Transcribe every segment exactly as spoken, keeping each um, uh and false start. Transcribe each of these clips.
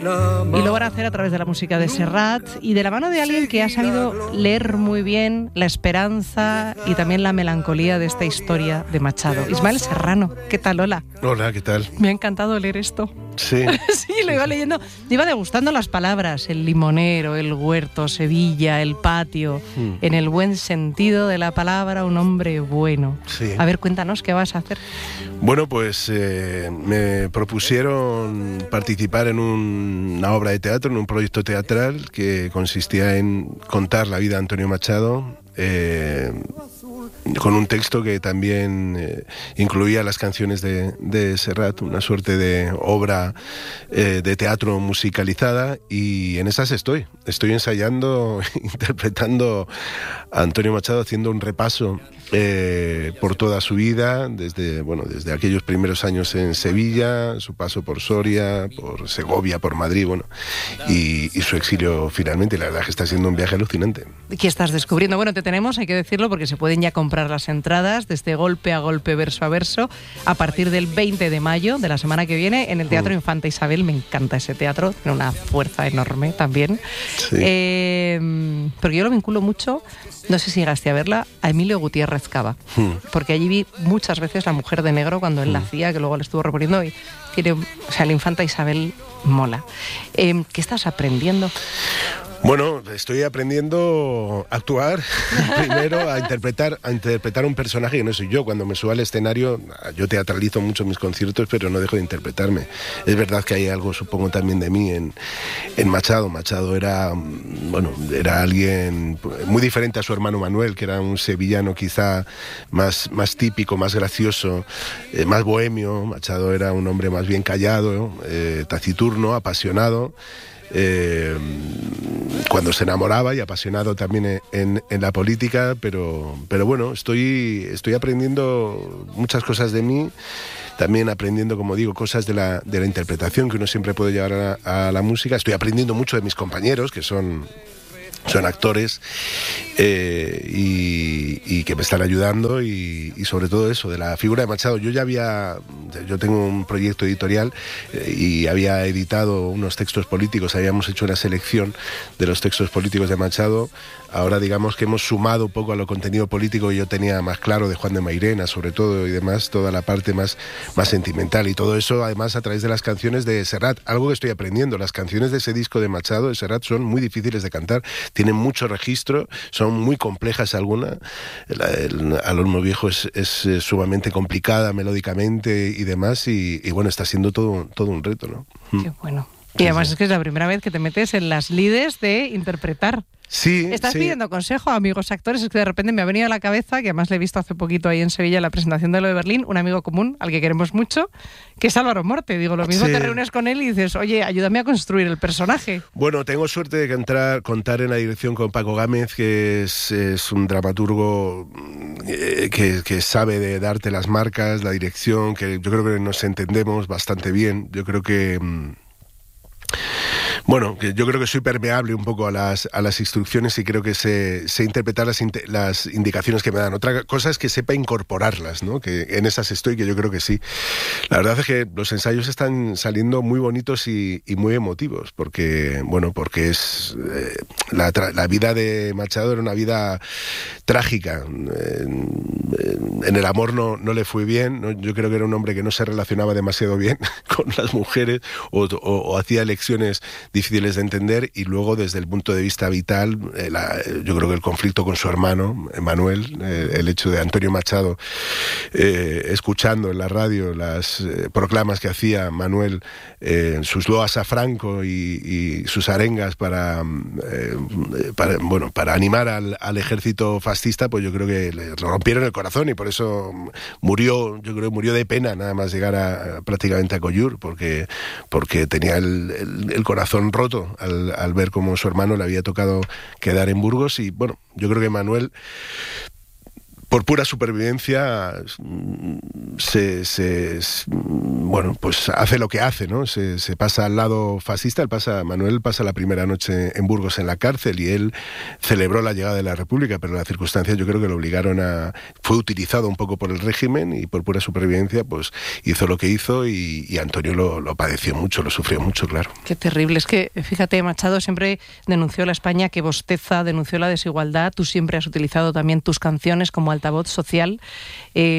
Y lo van a hacer a través de la música de Serrat y de la mano de alguien que ha sabido leer muy bien la esperanza y también la melancolía de esta historia de Machado. Ismael Serrano, ¿qué tal? Hola. Hola, ¿qué tal? Me ha encantado leer esto. Sí. Sí, lo iba leyendo. Me iba degustando las palabras, el limonero, el huerto, Sevilla, el patio. Hmm. En el buen sentido de la palabra, un hombre bueno. Sí. A ver, cuéntanos, ¿qué vas a hacer? Bueno, pues eh, me propusieron participar en un, una obra de teatro, en un proyecto teatral que consistía en contar la vida de Antonio Machado, eh, con un texto que también eh, incluía las canciones de, de Serrat, una suerte de obra eh, de teatro musicalizada, y en esas estoy. Estoy ensayando, interpretando a Antonio Machado, haciendo un repaso eh, por toda su vida, desde, bueno, desde aquellos primeros años en Sevilla, su paso por Soria, por Segovia, por Madrid, bueno, y, y su exilio finalmente. La verdad es que está siendo un viaje alucinante. ¿Qué estás descubriendo? Bueno, te tenemos, hay que decirlo, porque se pueden ya comprar las entradas desde golpe a golpe, verso a verso, a partir del veinte de mayo de la semana que viene en el Teatro Infanta Isabel. Me encanta ese teatro, tiene una fuerza enorme también. Sí. Eh, porque yo lo vinculo mucho, no sé si llegaste a verla, a Emilio Gutiérrez Cava, hmm. porque allí vi muchas veces La Mujer de Negro cuando él hmm. la hacía, que luego le estuvo reponiendo, y tiene, o sea, la Infanta Isabel mola. Eh, ¿Qué estás aprendiendo? Bueno, estoy aprendiendo a actuar, primero a interpretar, a interpretar un personaje que no soy yo. Cuando me subo al escenario, yo teatralizo mucho mis conciertos, pero no dejo de interpretarme. Es verdad que hay algo, supongo, también de mí en, en Machado. Machado era, bueno, era alguien muy diferente a su hermano Manuel, que era un sevillano quizá más, más típico, más gracioso, eh, más bohemio. Machado era un hombre más bien callado, eh, taciturno, apasionado. Eh, cuando se enamoraba, y apasionado también en, en la política, pero, pero bueno, estoy, estoy aprendiendo muchas cosas de mí, también aprendiendo, como digo, cosas de la, de la interpretación que uno siempre puede llevar a la, a la música. Estoy aprendiendo mucho de mis compañeros, que son... son actores eh, y, y que me están ayudando, y, y sobre todo eso, de la figura de Machado. Yo ya había, yo tengo un proyecto editorial eh, y había editado unos textos políticos, habíamos hecho una selección de los textos políticos de Machado. Ahora digamos que hemos sumado un poco a lo contenido político que yo tenía más claro, de Juan de Mairena sobre todo, y demás, toda la parte más, más sentimental, y todo eso además a través de las canciones de Serrat, algo que estoy aprendiendo. Las canciones de ese disco de Machado, de Serrat, son muy difíciles de cantar, tienen mucho registro, son muy complejas algunas. El, el Alormo Viejo es, es, es sumamente complicada melódicamente y demás, y, y bueno, está siendo todo, todo un reto, ¿no? Qué bueno. Y además es que es la primera vez que te metes en las lides de interpretar. Sí, ¿Estás sí. pidiendo consejo a amigos actores? Es que de repente me ha venido a la cabeza, que además le he visto hace poquito ahí en Sevilla en la presentación de lo de Berlín, un amigo común al que queremos mucho, que es Álvaro Morte. Digo, lo mismo sí. Te reúnes con él y dices, oye, ayúdame a construir el personaje. Bueno, tengo suerte de entrar, contar en la dirección con Paco Gámez, que es, es un dramaturgo eh, que, que sabe de darte las marcas, la dirección, que yo creo que nos entendemos bastante bien. Yo creo que... Mmm, Bueno, que yo creo que soy permeable un poco a las, a las instrucciones, y creo que sé, sé interpretar las, las indicaciones que me dan. Otra cosa es que sepa incorporarlas, ¿no? Que en esas estoy, que yo creo que sí. La verdad es que los ensayos están saliendo muy bonitos y, y muy emotivos, porque, bueno, porque es eh, la, la vida de Machado era una vida trágica. En, en el amor no, no le fue bien, ¿no? Yo creo que era un hombre que no se relacionaba demasiado bien con las mujeres, o, o, o hacía elecciones difíciles de entender, y luego desde el punto de vista vital, eh, la, yo creo que el conflicto con su hermano Manuel, eh, el hecho de Antonio Machado eh, escuchando en la radio las eh, proclamas que hacía Manuel, eh, sus loas a Franco y, y sus arengas para, eh, para, bueno, para animar al, al ejército fascista, pues yo creo que le rompieron el corazón, y por eso murió, yo creo que murió de pena nada más llegar a, prácticamente a Collur, porque, porque tenía el, el, el corazón roto al, al ver cómo su hermano le había tocado quedar en Burgos. Y bueno, yo creo que Manuel por pura supervivencia se, se bueno, pues hace lo que hace, ¿no? Se, se pasa al lado fascista. Él pasa, Manuel pasa la primera noche en Burgos en la cárcel y él celebró la llegada de la República, pero las circunstancias yo creo que lo obligaron a... Fue utilizado un poco por el régimen y por pura supervivencia pues hizo lo que hizo y, y Antonio lo, lo padeció mucho, lo sufrió mucho, claro. Qué terrible. Es que, fíjate, Machado siempre denunció la España que bosteza, denunció la desigualdad. Tú siempre has utilizado también tus canciones como altavoz social. Eh,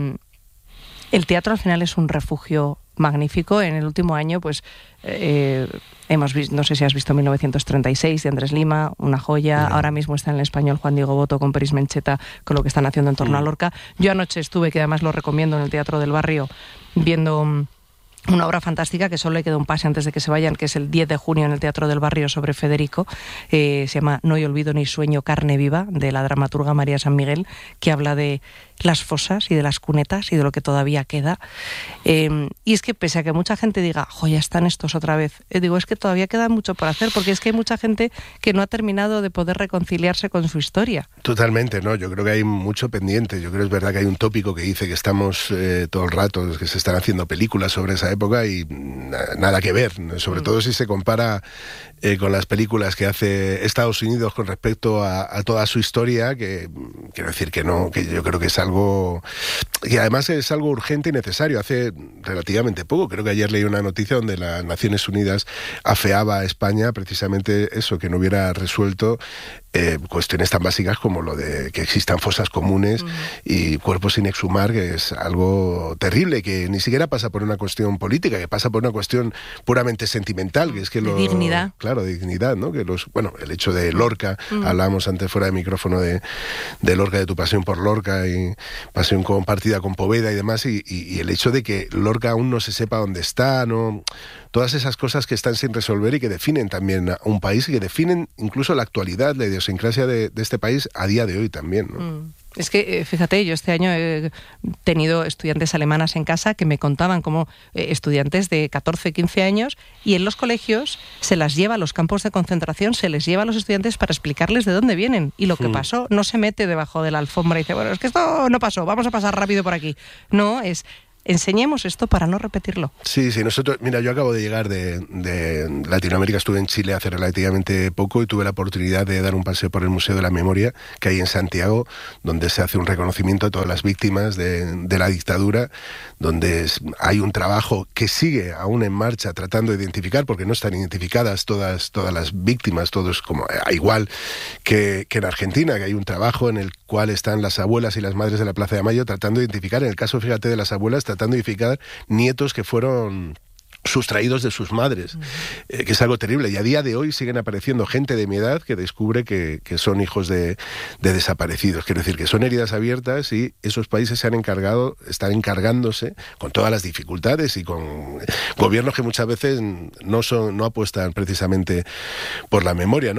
el teatro al final es un refugio magnífico. En el último año, pues, eh, hemos visto, no sé si has visto mil novecientos treinta y seis de Andrés Lima, una joya. Mm. Ahora mismo está en el Español Juan Diego Boto con Peris Mencheta, con lo que están haciendo en torno mm. a Lorca. Yo anoche estuve, que además lo recomiendo, en el Teatro del Barrio, viendo una obra fantástica que solo le queda un pase antes de que se vayan, que es el diez de junio en el Teatro del Barrio sobre Federico. Eh, se llama No hay olvido ni sueño, carne viva, de la dramaturga María San Miguel, que habla de las fosas y de las cunetas y de lo que todavía queda. Eh, y es que pese a que mucha gente diga, jo, ya están estos otra vez, eh, digo, es que todavía queda mucho por hacer, porque es que hay mucha gente que no ha terminado de poder reconciliarse con su historia. Totalmente, ¿no? Yo creo que hay mucho pendiente. Yo creo que es verdad que hay un tópico que dice que estamos eh, todo el rato, que se están haciendo películas sobre esa época y na- nada que ver, sobre mm. todo si se compara eh, con las películas que hace Estados Unidos con respecto a, a toda su historia, que quiero decir que no, que yo creo que es algo algo y además es algo urgente y necesario. Hace relativamente poco, creo que ayer leí una noticia donde las Naciones Unidas afeaba a España precisamente eso, que no hubiera resuelto eh, cuestiones tan básicas como lo de que existan fosas comunes uh-huh. y cuerpos sin exhumar, que es algo terrible, que ni siquiera pasa por una cuestión política, que pasa por una cuestión puramente sentimental, que es que de lo, dignidad. Claro, de dignidad, ¿no? Que los, bueno, el hecho de Lorca, uh-huh. hablábamos antes fuera de micrófono de, de Lorca, de tu pasión por Lorca y pasión compartida con Poveda y demás, y, y, y el hecho de que Lorca aún no se sepa dónde está, ¿no? Todas esas cosas que están sin resolver y que definen también a un país y que definen incluso la actualidad, la idiosincrasia de, de este país a día de hoy también, ¿no? Mm. Es que, fíjate, yo este año he tenido estudiantes alemanas en casa que me contaban como eh, estudiantes de catorce, quince años, y en los colegios se las lleva a los campos de concentración, se les lleva a los estudiantes para explicarles de dónde vienen y lo que mm. pasó. No se mete debajo de la alfombra y dice, bueno, es que esto no pasó, vamos a pasar rápido por aquí. No, es... enseñemos esto para no repetirlo. Sí, sí, nosotros, mira, yo acabo de llegar de, de Latinoamérica, estuve en Chile hace relativamente poco y tuve la oportunidad de dar un paseo por el Museo de la Memoria que hay en Santiago, donde se hace un reconocimiento a todas las víctimas de, de la dictadura, donde es, hay un trabajo que sigue aún en marcha tratando de identificar, porque no están identificadas todas, todas las víctimas, todos como igual que, que en Argentina, que hay un trabajo en el cual están las abuelas y las madres de la Plaza de Mayo tratando de identificar, en el caso, fíjate, de las abuelas, tratando de identificar nietos que fueron sustraídos de sus madres, uh-huh. eh, que es algo terrible. Y a día de hoy siguen apareciendo gente de mi edad que descubre que, que son hijos de, de desaparecidos. Quiero decir que son heridas abiertas y esos países se han encargado, están encargándose con todas las dificultades y con gobiernos que muchas veces no son, no apuestan precisamente por la memoria, ¿no?